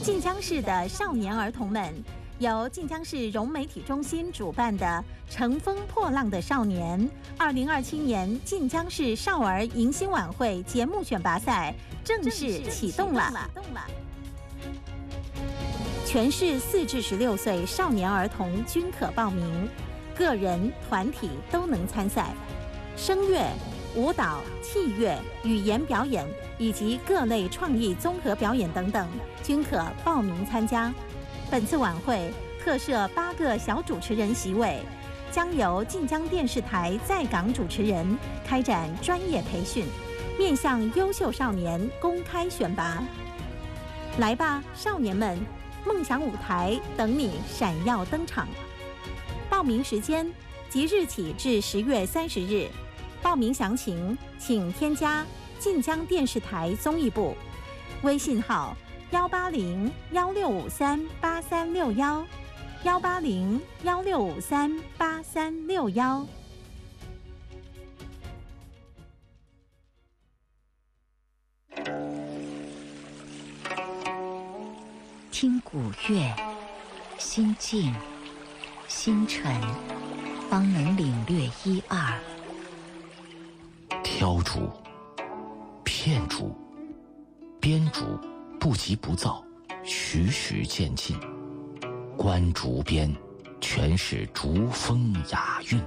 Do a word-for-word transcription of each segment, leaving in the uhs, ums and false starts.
晋江市的少年儿童们，由晋江市融媒体中心主办的“乘风破浪的少年”二零二七年晋江市少儿迎新晚会节目选拔赛正式启动了。全市四至十六岁少年儿童均可报名，个人、团体都能参赛。声乐、舞蹈、器乐、语言表演以及各类创意综合表演等等，均可报名参加。本次晚会特设八个小主持人席位，将由晋江电视台在港主持人开展专业培训，面向优秀少年公开选拔。来吧，少年们！梦想舞台等你闪耀登场。报名时间即日起至十月三十日。报名详情请添加晋江电视台综艺部微信号幺八零幺六五三八三六幺幺八零幺六五三八三六幺。 听古乐，心静心沉，方能领略一二。 挑竹、片竹、编竹，不急不躁，徐徐渐进。观竹编，全是竹风雅韵。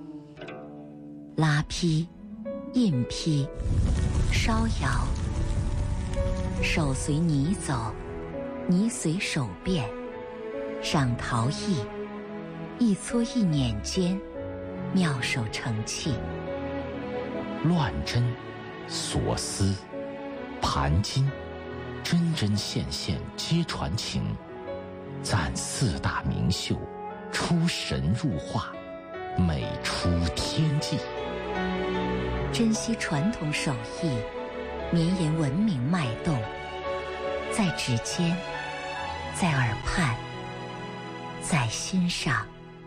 拉坯、印坯、烧窑，手随泥走，泥随手变，赏陶艺，一撮一捻间，妙手成器。 乱针、锁丝、盘金，针针线线皆传情。赞四大名秀，出神入化，美出天际。 珍惜传统手艺，绵延文明脉动，在指尖，在耳畔，在心上。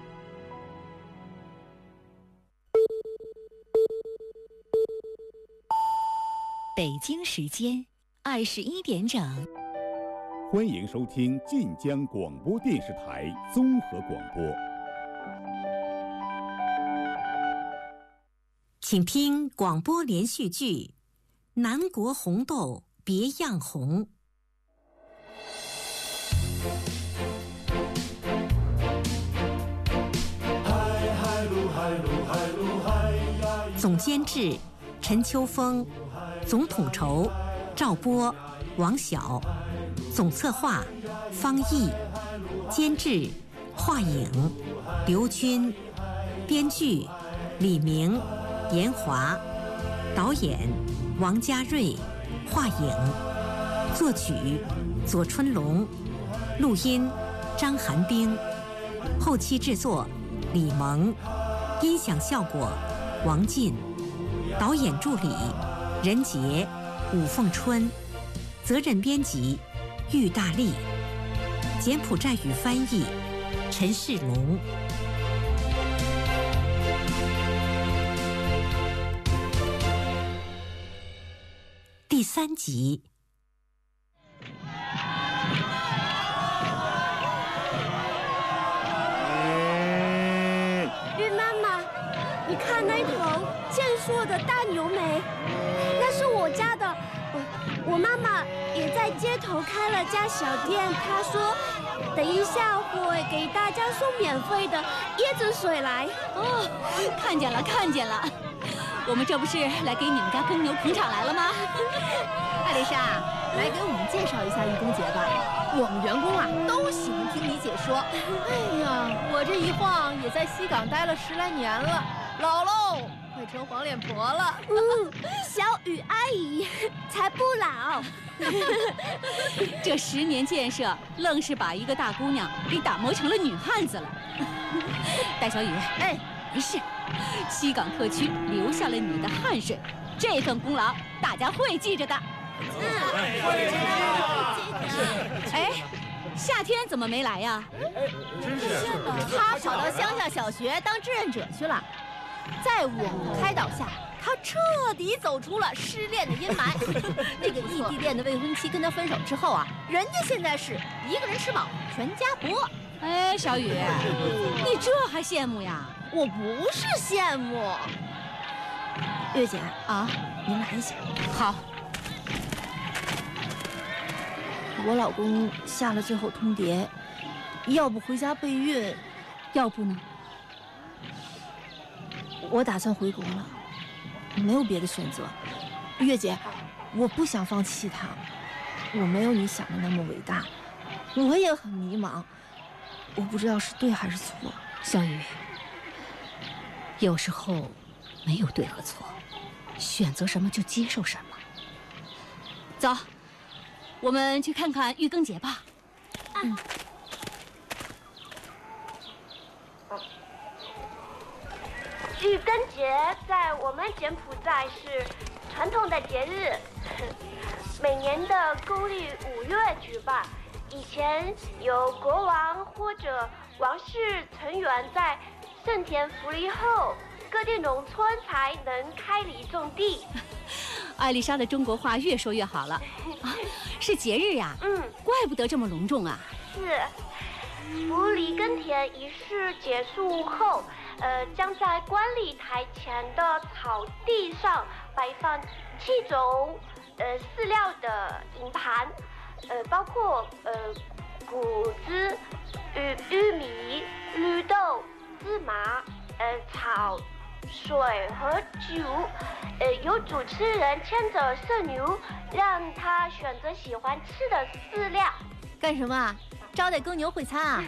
北京时间二十一点整， 欢迎收听晋江广播电视台综合广播。 请听广播连续剧《南国红豆别样红》。总监制陈秋风，总统筹赵波、王晓，总策划方毅，监制华影、刘军，编剧李明、严华，导演王家瑞、华影，作曲左春龙，录音张寒冰，后期制作李萌，音响效果王进，导演助理任杰、武凤春，责任编辑郁大力，柬埔寨语翻译陈世龙。第三集。 孕妈妈，你看那头健硕的大牛没？那是我家的。我妈妈也在街头开了家小店，她说等一下会给大家送免费的椰子水来。 哦，看见了看见了，我们这不是来给你们家耕牛捧场来了吗？ 艾丽莎，来给我们介绍一下玉工节吧。我们员工啊都喜欢听你解说。哎呀，我这一晃也在西港待了十来年了，老喽，快成黄脸婆了。 嗯，小雨阿姨才不老。 这十年建设，愣是把一个大姑娘给打磨成了女汉子了。戴小雨， 哎， 没事，西港特区留下了你的汗水，这份功劳大家会记着的。 嗯， 会记得。哎，夏天怎么没来呀？ 真是，他跑到乡下小学当志愿者去了。在我们的开导下， 他彻底走出了失恋的阴霾。那个异地恋的未婚妻跟他分手之后啊，人家现在是一个人吃饱全家不饿。 哎，小雨，你这还羡慕呀？ 我不是羡慕。月姐啊，您来一下。 好。 我老公下了最后通牒，要不回家备孕， 要不呢？ 我打算回国了，没有别的选择。月姐，我不想放弃他，我没有你想的那么伟大，我也很迷茫，我不知道是对还是错。 小雨，有时候没有对和错，选择什么就接受什么。走，我们去看看玉庚节吧。 嗯。 玉庚节在我们柬埔寨是传统的节日，每年的公历五月举办。以前有国王或者王室成员在盛田福利后，各地农村才能开犁种地。 艾丽莎的中国话越说越好了。啊，是节日呀？ 嗯， 怪不得这么隆重啊。 是，福犁耕田仪式结束后。呃，将在观礼台前的草地上摆放七种呃饲料的银盘，呃，包括呃谷子、玉玉米、绿豆、芝麻、呃草、水和酒。呃，由主持人牵着圣牛，让他选择喜欢吃的饲料。 干什么啊？招待公牛会餐啊？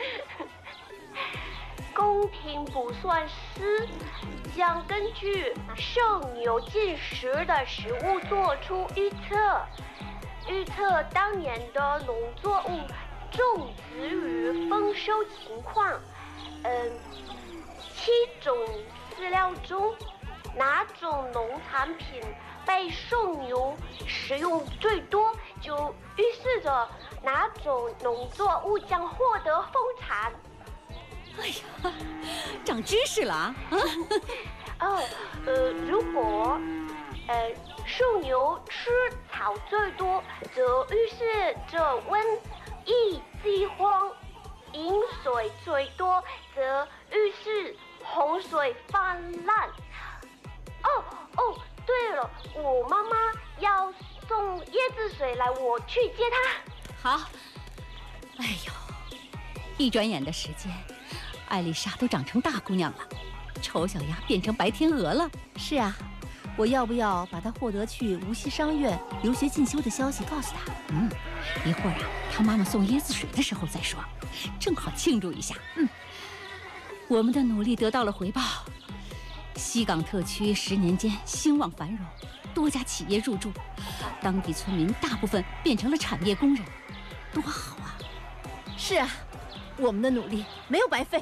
宫廷卜算师将根据圣牛进食的食物做出预测，预测当年的农作物种植与丰收情况。嗯，七种饲料中，哪种农产品被圣牛食用最多，就预示着哪种农作物将获得丰产。 哎呀，长知识了啊！ 哦，呃，如果呃圣牛吃草最多，则预示着瘟疫饥荒；饮水最多，则预示洪水泛滥。哦哦，对了，我妈妈要送椰子水来，我去接她。 好。哎呦，一转眼的时间。艾丽莎都长成大姑娘了，丑小鸭变成白天鹅了。 是啊，我要不要把她获得去无锡商院留学进修的消息告诉她？ 嗯，一会儿啊，她妈妈送椰子水的时候再说，正好庆祝一下。嗯，我们的努力得到了回报，西港特区十年间兴旺繁荣，多家企业入驻，当地村民大部分变成了产业工人，多好啊！ 是啊。我们的努力没有白费。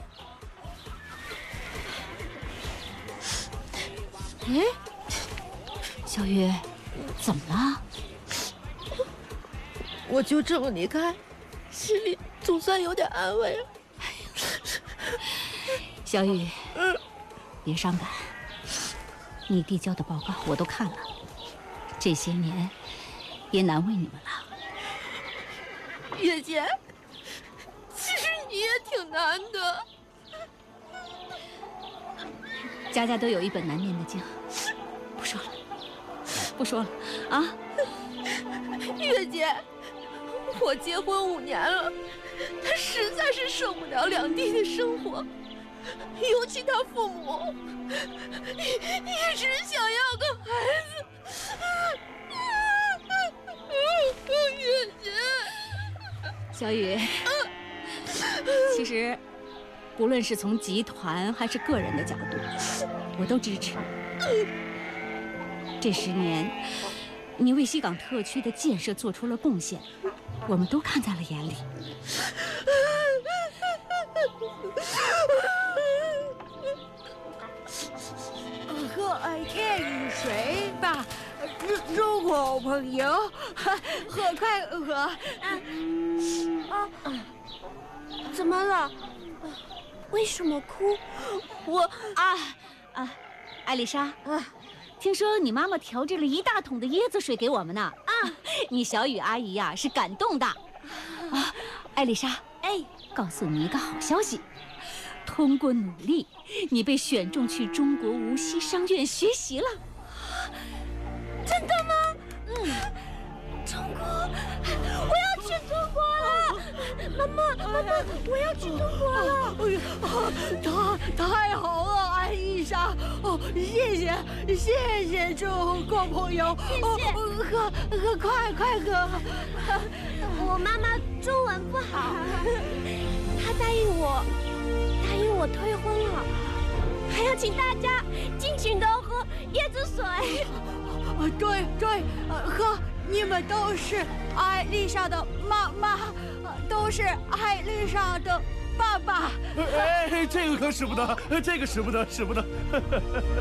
哎，小雨，怎么了？ 我就这么离开，心里总算有点安慰了。 小雨，嗯，别伤感。你递交的报告我都看了，这些年也难为你们了。 月姐。其实你也挺难的， 家家都有一本难念的经。不说了，不说了啊！ 月姐，我结婚五年了，她实在是受不了两地的生活，尤其她父母一直想要个孩子。月姐， 小雨。其实，不论是从集团还是个人的角度，我都支持你。这十年，你为西港特区的建设做出了贡献，我们都看在了眼里。 喝爱天雨水吧，中国朋友，喝快喝。啊啊！怎么了？为什么哭？ 我啊啊，艾丽莎啊， 听说你妈妈调制了一大桶的椰子水给我们呢。啊，你小雨阿姨呀、啊、是感动的。啊，艾丽莎，哎，告诉你一个好消息，通过努力，你被选中去中国无锡商院学习了。 真的吗？ 嗯， 中国，我要去中国了！妈妈，妈妈，我要去中国了！ 哎呀，太太好了，艾丽莎！哦，谢谢，谢谢中国朋友， 谢谢。 哦、喝喝，快快喝！ 我妈妈中文不好，她答应我，答应我退婚了，还要请大家尽情的喝椰子水。 啊，对对，呃，喝，你们都是艾丽莎的妈妈，都是艾丽莎的爸爸。 哎，这个可使不得，这个使不得，使不得。